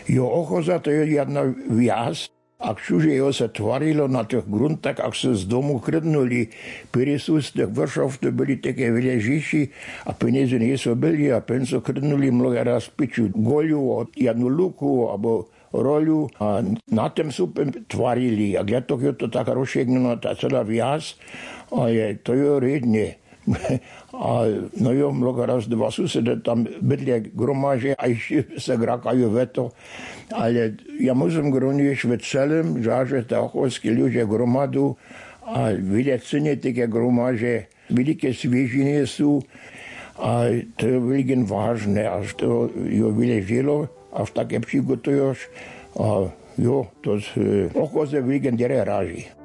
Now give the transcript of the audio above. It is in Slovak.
Jo ochoza to je jedna viaz. Ak čuže jo sa tvarilo na tých gruntách, ak sa z domu krdnuli, perisú z tých vršov, to byli také vyležiši a peniaze nie sú byli a penso krdnuli mnoho raz piču goľu, jednu luku, alebo roľu a na tém sú tvarili. A ja to tak rozšegnulo, tá celá viaz, a to je redne. A no jo, mnoho raz dva susede tam bydlia gromaže a ešte sa grakajú veto. Ale ja musím gronieš ve celém, že tá ochovskí ľudia gromadu a vidia cene také gromaže, veľké sviežiny sú a to je veľmi vážne, až to jo vyležilo, až také přigotuješ a jo, to z ochoze veľmi ráži.